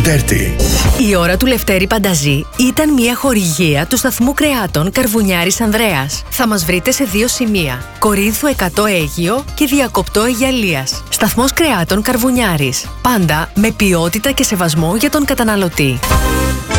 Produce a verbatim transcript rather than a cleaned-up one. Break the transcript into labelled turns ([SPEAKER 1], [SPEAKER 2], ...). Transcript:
[SPEAKER 1] Dirty.
[SPEAKER 2] Η ώρα του Λευτέρη Πανταζή ήταν μια χορηγία του σταθμού κρεάτων Καρβουνιάρης Ανδρέας. Θα μας βρείτε σε δύο σημεία: Κορίνθου εκατό Αίγυο και Διακοπτό Αιγιαλίας. Σταθμός κρεάτων Καρβουνιάρης. Πάντα με ποιότητα και σεβασμό για τον καταναλωτή.